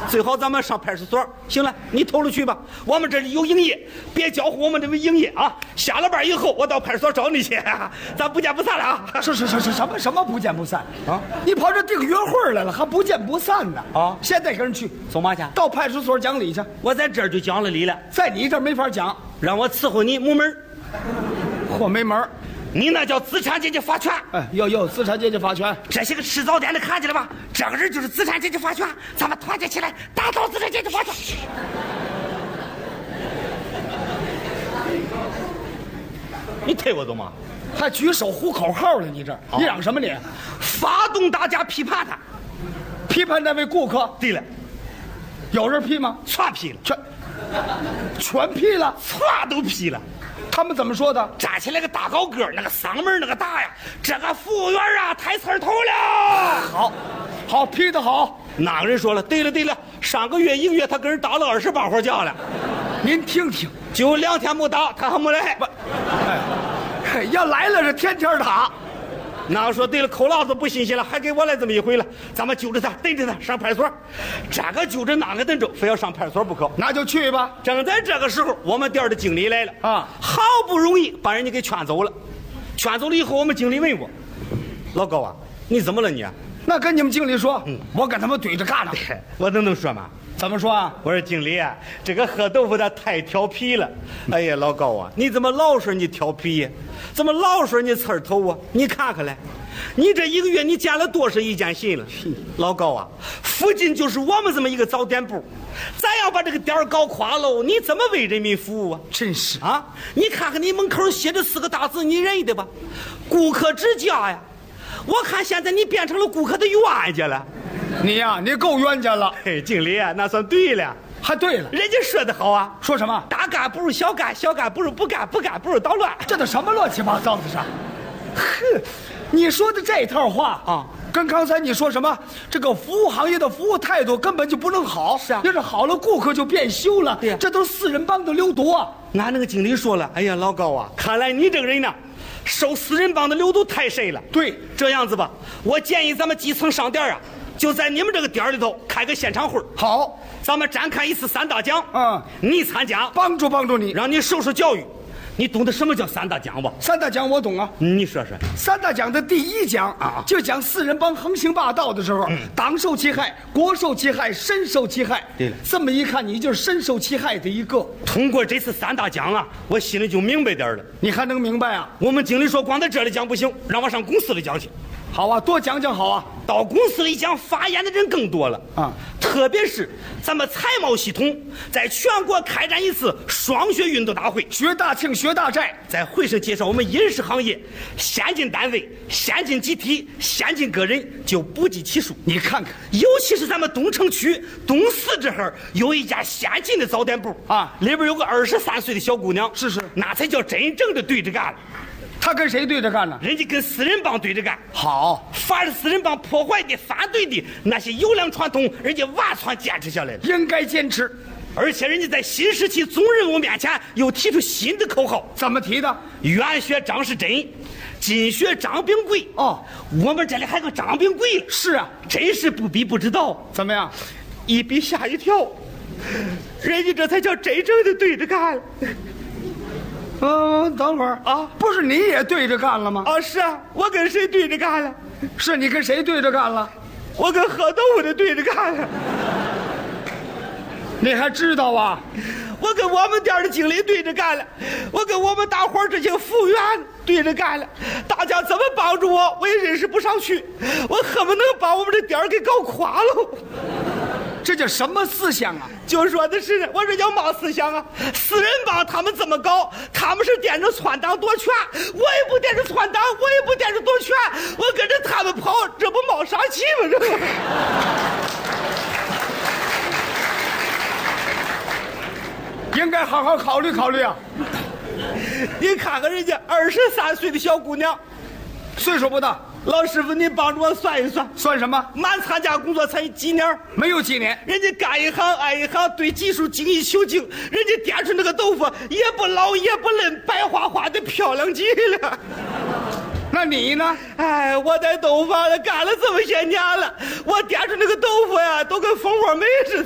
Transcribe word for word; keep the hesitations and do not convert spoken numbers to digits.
最好咱们上派出所。行了，你投了去吧，我们这里有营业，别搅和我们这边营业啊。下了班以后，我到派出所找你去，咱不见不散了啊！ 是是是是，什么什么不见不散啊？你跑这订约会来了，还不见不散呢？啊！现在跟人去走嘛去？ 到派出所讲理去。 我在这儿就讲了理了， 在你这儿没法讲， 让我伺候你没门。 嚯，没门！ 你那叫资产阶级法权。 哎，有有资产阶级法权。 这些个吃早点的看见了吧？这个人就是资产阶级法权，咱们团结起来打倒资产阶级法权。你推我走吗？ 还举手呼口号了？你这、哦、你嚷什么你？ 发动大家批判他， 批判那位顾客。 对了， 有人批吗？ 全批了， 全全批了， 全都批了。 他们怎么说的？ 站起来个大高个，那个嗓门那个大呀，这个服务员啊太刺头了。 好，好批得好。 哪个人说了？对了对了，上个月一个月他跟人打了二十八回架了。 您听听， 就两天没打，他还没来。不， 哎，要来了是天天打。 那个说对了，扣老子不新鲜了，还给我来这么一回了。咱们揪着他，逮着他上派出所。这个揪着那个等着，非要上派出所不可。 那就去吧。 正在这个时候，我们店的经理来了啊，好不容易把人家给劝走了。劝走了以后，我们经理问我：“老高啊，你怎么了你？” 那跟你们经理说，嗯，我跟他们对着干呢。 我能能说吗？ 怎么说啊？ 我说经理啊，这个喝豆腐的太调皮了。哎呀，老高啊，你怎么老说你调皮呀？怎么老说你刺头啊？你看看来，你这一个月你见了多少意见信了？老高啊，附近就是我们这么一个早点部，咱要把这个店搞垮喽，你怎么为人民服务啊？ 真是啊！你看看你门口写着四个大字，你认得吧？顾客之家呀！我看现在你变成了顾客的冤家了。 你呀、啊，你够冤家了。 嘿，经理啊，那算对了。 还对了， 人家说的好啊。 说什么？ 大干不如小干，小干不如不干，不干不如捣乱。 这都什么乱七八糟的事？呵，你说的这套话啊，跟刚才你说什么这个服务行业的服务态度根本就不能好。 是啊， 要是好了，顾客就变羞了。 对呀、啊， 这都是四人帮的流毒啊。 俺那个经理说了，哎呀，老高啊，看来你这个人呢，受四人帮的流毒太深了。 对， 这样子吧，我建议咱们基层商店啊，就在你们这个店里头开个现场会。 好， 咱们展开一次三大奖。 嗯， 你参加， 帮助帮助你， 让你受受教育。你懂得什么叫三大奖吧？ 三大奖我懂啊。 你说说。 三大奖的第一奖啊，就讲四人帮横行霸道的时候，嗯、党受其害，国受其害，身受其害。 对了， 这么一看，你就是身受其害的一个。 通过这次三大奖啊，我心里就明白点了。 你还能明白啊？ 我们经理说，光在这里讲不行，让我上公司里讲去。 好啊，多讲讲好啊。 到公司里讲，发言的人更多了啊。特别是咱们财贸系统在全国开展一次双学运动大会， 学大庆，学大寨， 在会上介绍我们饮食行业先进单位、先进集体、先进个人，就不计其数。 你看看， 尤其是咱们东城区东四这儿有一家先进的早点部啊，里边有个二十三岁的小姑娘， 是是， 那才叫真正的对着干了。 他跟谁对着干呢？ 人家跟四人帮对着干。 好， 凡是四人帮破坏的、反对的那些优良传统，人家完全坚持下来了。 应该坚持。 而且人家在新时期总任务面前又提出新的口号。 怎么提的？ 原学张士珍，今学张秉贵。 哦， 我们这里还有个张秉贵。 是啊， 真是不比不知道。 怎么样？ 一比吓一跳，人家这才叫真正的对着干。 嗯，等会儿啊，不是你也对着干了吗？ 啊，是啊，我跟谁对着干了？ 是你跟谁对着干了？ 我跟喝豆腐的对着干了。 你还知道啊？ 我跟我们店的经理对着干了，我跟我们大伙儿这些服务员对着干了。大家怎么帮助我，我也认识不上去，我恨不能把我们这店给搞垮了。 这叫什么思想啊？ 就说的是，我这叫嘛思想啊？四人帮他们这么搞，他们是惦着篡党夺权，我也不惦着篡党，我也不惦着夺权，我跟着他们跑，这不冒杀气吗？这不。 应该好好考虑考虑啊！ 你看看人家二十三岁的小姑娘， 岁数不大。 老师傅，您帮助我算一算， 算什么？ 满参加工作才几年？ 没有几年。 人家干一行爱一行，对技术精益求精，人家掂出那个豆腐也不老也不嫩，白花花的漂亮极了。 那你呢？ 哎，我在豆腐干了这么些年了，我掂出那个豆腐呀，都跟蜂窝煤似的。